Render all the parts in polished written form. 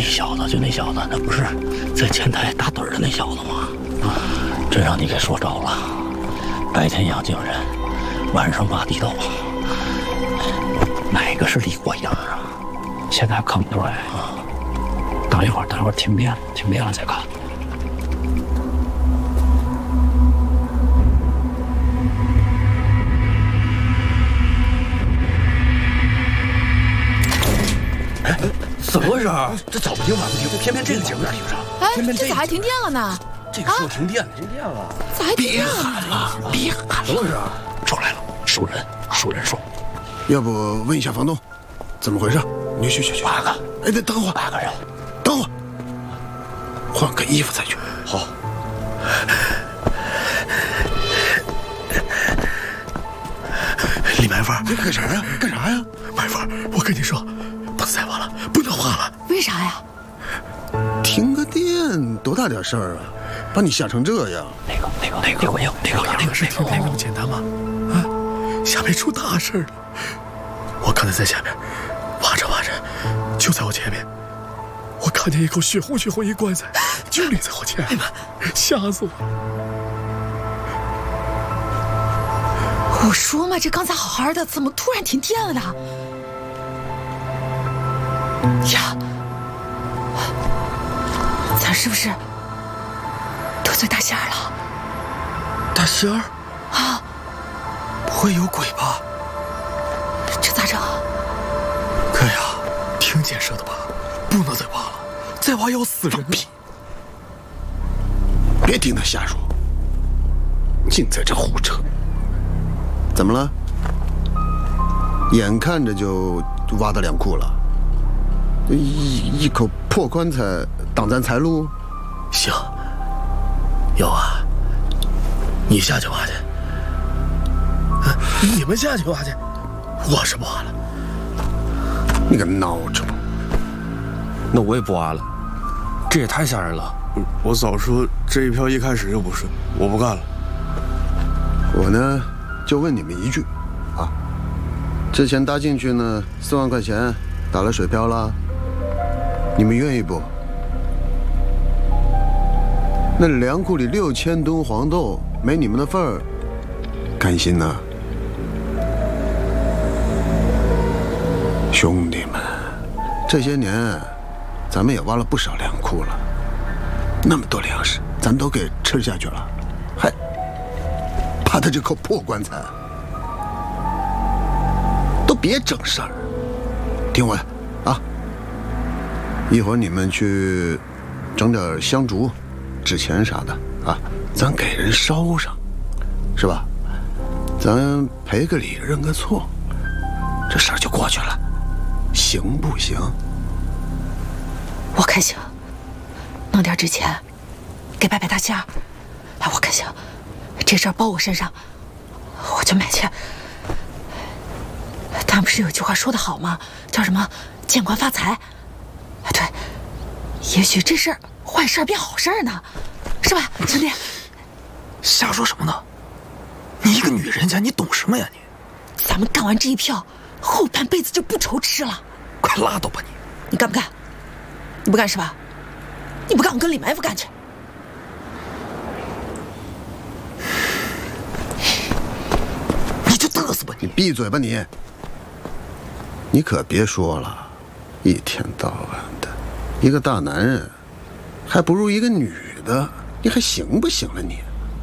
小子，就那小子，那不是在前台打盹的那小子吗？真让你给说着了。白天养精神，晚上挖地道，哪个是李国英啊？现在看不出来啊。等一会儿停电了再看。哎，怎么回事？这早不停晚不停，偏偏这个节目哪停上？ 哎，这咋还停电了呢？ 这个时候停电了， 咋还停电了？ 别喊了！怎么回事？出来了，熟人说， 要不问一下房东，怎么回事？你去。 8个。 哎，等会儿 8个人， 等会儿，换个衣服再去。 好。李埋伏， 你干啥呀？ 埋伏，我跟你说，不能再挖了，不能挖了。 为啥呀？ 停个电多大点事儿啊，把你吓成这样。 那个事情那么简单吗？啊，下面出大事了。我刚才在下面挖着，就在我前面，我看见一口血红一棺材，就立在我前面，吓死我了。 我说嘛，这刚才好好的，怎么突然停电了呢？呀，咱是不是得罪大仙儿了？ 大仙儿啊， 不会有鬼吧？ 这咋整啊？ 哥呀，听见说的吧，不能再挖了，再挖要死人命。 别听他瞎说，净在这胡扯。怎么了？眼看着就挖到2库了，一口破棺材挡咱财路。 行，有啊，你下去挖去，你们下去挖去，我是不挖了。 你个孬种！ 那我也不挖了，这也太吓人了。 我早说这一票一开始就不顺，我不干了。 我呢，就问你们一句，啊，之前搭进去呢4万块钱，打了水漂了，你们愿意不？那粮库里6000吨黄豆，没你们的份儿，甘心呐？兄弟们，这些年，咱们也挖了不少粮库了，那么多粮食，咱都给吃下去了，还怕他这口破棺材？都别整事儿，听我啊！一会儿你们去整点香烛、纸钱啥的啊，咱给人烧上，是吧？咱赔个礼，认个错，这事儿就过去了，行不行？ 我看行，弄点纸钱，给拜大仙儿。哎，我看行，这事儿包我身上，我就买去。咱不是有句话说得好吗？叫什么“见官发财”？对，也许这事儿坏事变好事呢，是吧，兄弟？ 瞎说什么呢？你一个女人家，你懂什么呀你？ 咱们干完这一票，后半辈子就不愁吃了。 快拉倒吧你！ 你干不干？你不干是吧？你不干，我跟李埋伏干去。 你就嘚瑟吧你闭嘴吧你！你可别说了，一天到晚的，一个大男人，还不如一个女的，你还行不行了你？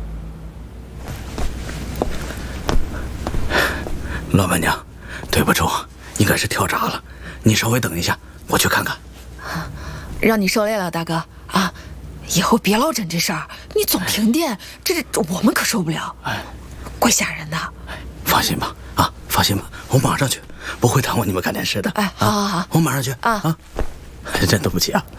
老板娘，对不住，应该是跳闸了，你稍微等一下，我去看看。 让你受累了，大哥啊！以后别老整这事儿，你总停电，这我们可受不了，怪吓人的。 放心吧，啊，放心吧，我马上去，不会耽误你们看电视的。 哎，好， 我马上去啊！真对不起啊。